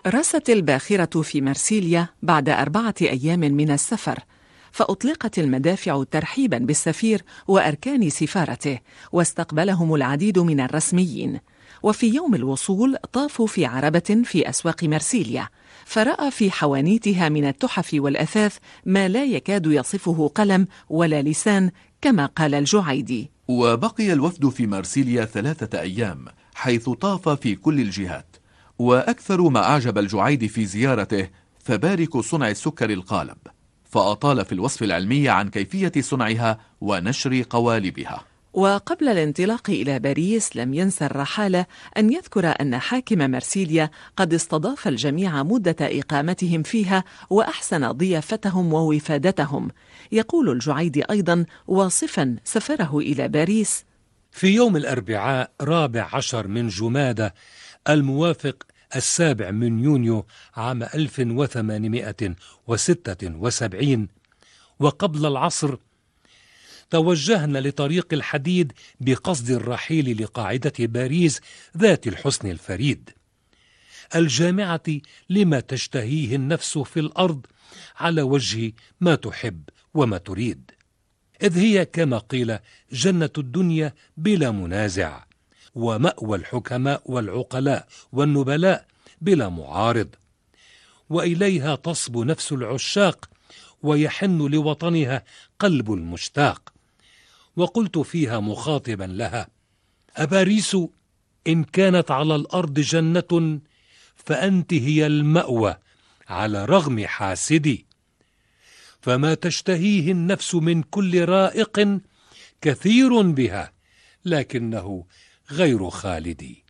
رست الباخرة في مرسيليا بعد 4 أيام من السفر، فأطلقت المدافع ترحيبا بالسفير وأركان سفارته، واستقبلهم العديد من الرسميين. وفي يوم الوصول طافوا في عربة في أسواق مرسيليا، فرأى في حوانيتها من التحف والأثاث ما لا يكاد يصفه قلم ولا لسان، كما قال الجعيدي. وبقي الوفد في مرسيليا 3 أيام، حيث طاف في كل الجهات. وأكثر ما أعجب الجعيدي في زيارته فبارك صنع السكر القالب، فأطال في الوصف العلمي عن كيفية صنعها ونشر قوالبها. وقبل الانطلاق إلى باريس لم ينسى الرحالة أن يذكر أن حاكم مرسيليا قد استضاف الجميع مدة إقامتهم فيها وأحسن ضيافتهم ووفادتهم. يقول الجعيدي أيضا واصفا سفره إلى باريس: في يوم الأربعاء 14 من جمادى الموافق 7 من يونيو عام 1876 وقبل العصر توجهنا لطريق الحديد بقصد الرحيل لقاعدة باريس ذات الحسن الفريد، الجامعة لما تشتهيه النفس في الأرض على وجه ما تحب وما تريد، إذ هي كما قيل جنة الدنيا بلا منازع، ومأوى الحكماء والعقلاء والنبلاء بلا معارض، وإليها تصب نفس العشاق ويحن لوطنها قلب المشتاق. وقلت فيها مخاطبا لها: أباريس إن كانت على الأرض جنة فأنت هي المأوى على رغم حاسدي، فما تشتهيه النفس من كل رائق كثير بها لكنه غير خالدي.